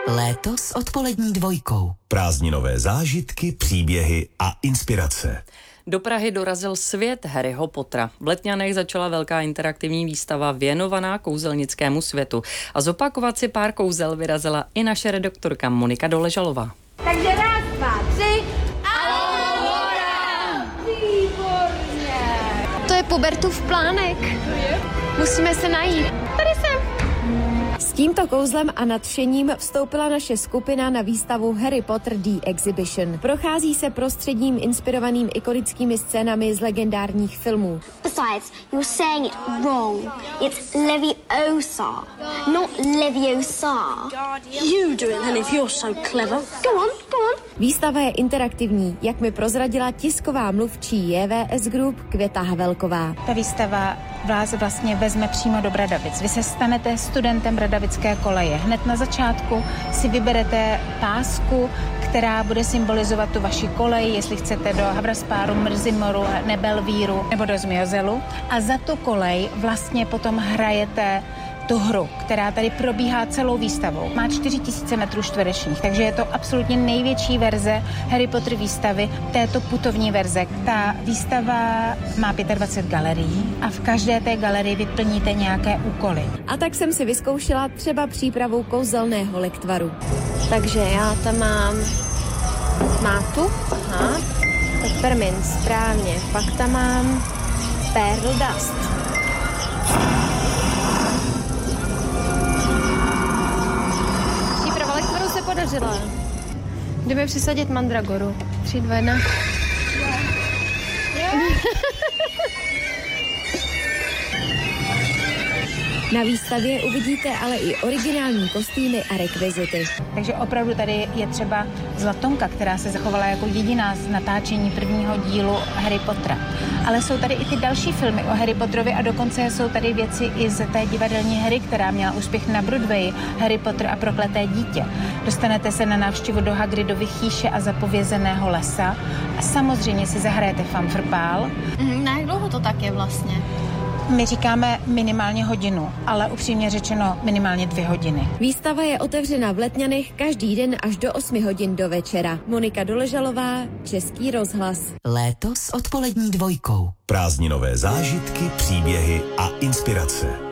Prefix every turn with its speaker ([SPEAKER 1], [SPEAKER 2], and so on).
[SPEAKER 1] Léto s odpolední dvojkou.
[SPEAKER 2] Prázdninové zážitky, příběhy a inspirace.
[SPEAKER 3] Do Prahy dorazil svět Harryho Pottera. V Letňanech začala velká interaktivní výstava věnovaná kouzelnickému světu. A zopakovat si pár kouzel vyrazila i naše redaktorka Monika Doležalová.
[SPEAKER 4] Takže 1, 2, 3 Výborně!
[SPEAKER 5] To je Pubertův plánek. Musíme se najít. Tady jsem. S tímto kouzlem a nadšením vstoupila naše skupina na výstavu Harry Potter The Exhibition. Prochází se prostředím inspirovaným ikonickými scénami z legendárních filmů.
[SPEAKER 6] Besides, you're saying it wrong. It's Leviosa, not Leviosa.
[SPEAKER 4] You do it then if you're so clever.
[SPEAKER 6] Go on, go on.
[SPEAKER 5] Výstava je interaktivní, jak mi prozradila tisková mluvčí JVS Group Květa Havelková.
[SPEAKER 7] Ta výstava vás vlastně vezme přímo do Bradavic. Vy se stanete studentem Bradavické koleje. Hned na začátku si vyberete pásku, která bude symbolizovat tu vaši kolej, jestli chcete do Havraspáru, Mrzimoru, Nebelvíru nebo do Zmijozelu. A za tu kolej vlastně potom hrajete tu hru, která tady probíhá celou výstavou. Má 4000 metrů čtverečních, takže je to absolutně největší verze Harry Potter výstavy, této putovní verze. Ta výstava má 25 galerií a v každé té galerii vyplníte nějaké úkoly.
[SPEAKER 5] A tak jsem si vyzkoušela třeba přípravu kouzelného lektvaru. Takže já tam mám mátu, aha, peppermint, správně, pak tam mám pearl dust. Podařila. Jdeme přisadit mandragoru. 3, 2, 1. Na výstavě uvidíte ale i originální kostýmy a rekvizity.
[SPEAKER 7] Takže opravdu tady je třeba zlatonka, která se zachovala jako jediná z natáčení prvního dílu Harry Pottera. Ale jsou tady i ty další filmy o Harry Potterovi a dokonce jsou tady věci i z té divadelní hry, která měla úspěch na Broadwayi, Harry Potter a prokleté dítě. Dostanete se na návštěvu do Hagridovy chýše a zapovězeného lesa a samozřejmě si zahrajete fanfrpál.
[SPEAKER 5] Na jak dlouho to tak je vlastně?
[SPEAKER 7] My říkáme minimálně hodinu, ale upřímně řečeno minimálně 2 hodiny.
[SPEAKER 5] Výstava je otevřena v Letňanech každý den až do 8 hodin do večera. Monika Doležalová, Český rozhlas.
[SPEAKER 1] Léto s odpolední dvojkou.
[SPEAKER 2] Prázdninové zážitky, příběhy a inspirace.